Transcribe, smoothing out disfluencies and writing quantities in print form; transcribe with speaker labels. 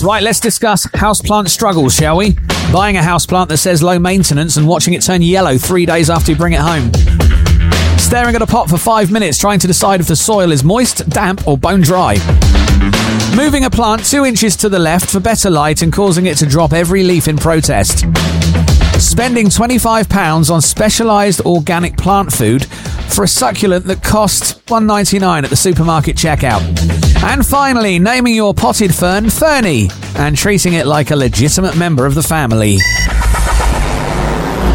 Speaker 1: Right, let's discuss houseplant struggles, shall we? Buying a houseplant that says low maintenance and watching it turn yellow 3 days after you bring it home. Staring at a pot for 5 minutes trying to decide if the soil is moist, damp or bone dry. Moving a plant 2 inches to the left for better light and causing it to drop every leaf in protest. Spending £25 on specialised organic plant food for a succulent that costs $1.99 at the supermarket checkout. And finally, naming your potted fern Fernie and treating it like a legitimate member of the family.